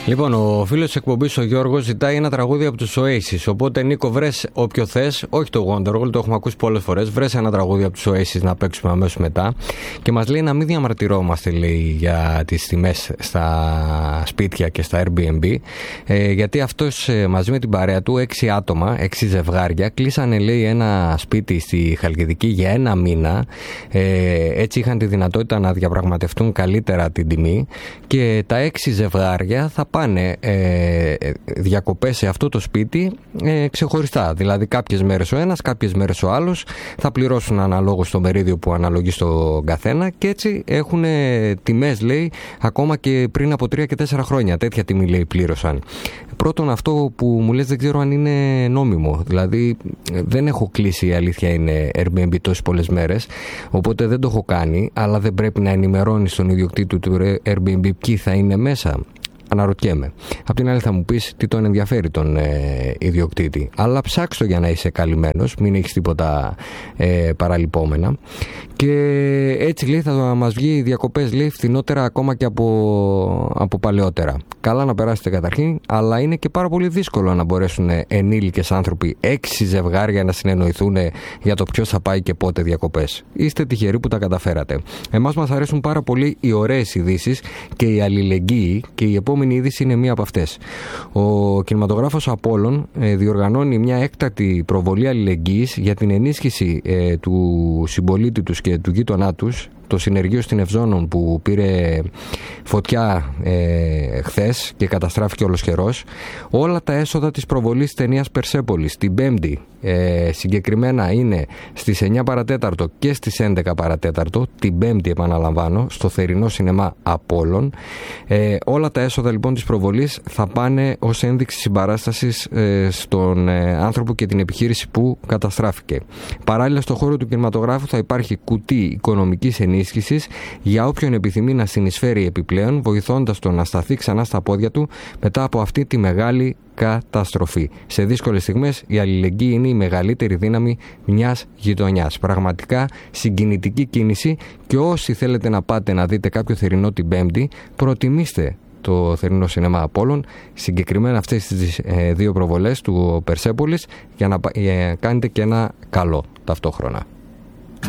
Λοιπόν, ο φίλος της εκπομπής, ο Γιώργος, ζητάει ένα τραγούδι από τους Oasis. Οπότε, Νίκο, βρες όποιο θες, όχι το Wonderwall, το έχουμε ακούσει πολλές φορές. Βρες ένα τραγούδι από τους Oasis να παίξουμε αμέσως μετά. Και μας λέει να μην διαμαρτυρόμαστε, λέει, για τις τιμές στα σπίτια και στα Airbnb. Γιατί αυτός μαζί με την παρέα του, 6 άτομα, 6 ζευγάρια, κλείσανε, λέει, ένα σπίτι στη Χαλκιδική για ένα μήνα. Έτσι είχαν τη δυνατότητα να διαπραγματευτούν καλύτερα την τιμή. Και τα 6 ζευγάρια θα πάνε διακοπές σε αυτό το σπίτι ξεχωριστά. Δηλαδή κάποιες μέρες ο ένας, κάποιες μέρες ο άλλος, θα πληρώσουν αναλόγως το μερίδιο που αναλογεί στον καθένα και έτσι έχουν τιμές, λέει, ακόμα και πριν από 3 και 4 χρόνια. Τέτοια τιμή, λέει, πλήρωσαν. Πρώτον, αυτό που μου λες δεν ξέρω αν είναι νόμιμο. Δηλαδή δεν έχω κλείσει, η αλήθεια είναι, Airbnb τόσες πολλές μέρες, οπότε δεν το έχω κάνει, αλλά δεν πρέπει να ενημερώνει τον ιδιοκτήτη του Airbnb ποιοι θα είναι μέσα. Αναρωτιέμαι. Απ' την άλλη θα μου πεις τι τον ενδιαφέρει τον ιδιοκτήτη. Αλλά ψάξ' το για να είσαι καλυμμένος, μην έχεις τίποτα παραλυπόμενα. Και έτσι, λέει, θα μας βγει οι διακοπές, λέει, φθηνότερα ακόμα και από παλαιότερα. Καλά να περάσετε καταρχήν, αλλά είναι και πάρα πολύ δύσκολο να μπορέσουν ενήλικες άνθρωποι, 6 ζευγάρια, να συνεννοηθούν για το ποιος θα πάει και πότε διακοπές. Είστε τυχεροί που τα καταφέρατε. Εμάς μας αρέσουν πάρα πολύ οι ωραίες ειδήσεις και η αλληλεγγύη, και η επόμενη είδηση είναι μία από αυτές. Ο κινηματογράφος Απόλλων διοργανώνει μια έκτακτη προβολή αλληλεγγύης για την ενίσχυση του συμπολίτη τους και του γείτονά τους, το συνεργείο στην Ευζώνων που πήρε φωτιά χθες και καταστράφηκε ολοσχερός. Όλα τα έσοδα της προβολής ταινίας Περσέπολης την Πέμπτη, συγκεκριμένα είναι στις 9 παρατέταρτο και στις 11 παρατέταρτο, την Πέμπτη επαναλαμβάνω, στο θερινό σινεμά Απόλλων. Όλα τα έσοδα, λοιπόν, της προβολής θα πάνε ως ένδειξη συμπαράστασης στον άνθρωπο και την επιχείρηση που καταστράφηκε. Παράλληλα, στο χώρο του κινηματογράφου θα υπάρχει κουτί οικονομικής ενίσχυσης για όποιον επιθυμεί να συνεισφέρει επιπλέον, βοηθώντας τον να σταθεί ξανά στα πόδια του μετά από αυτή τη μεγάλη καταστροφή. Σε δύσκολες στιγμές η αλληλεγγύη είναι η μεγαλύτερη δύναμη μιας γειτονιάς. Πραγματικά συγκινητική κίνηση, και όσοι θέλετε να πάτε να δείτε κάποιο θερινό την Πέμπτη, προτιμήστε το θερινό σινεμά Απόλλων, συγκεκριμένα αυτές τις 2 προβολές του Περσέπολης, για να κάνετε και ένα καλό ταυτόχρονα.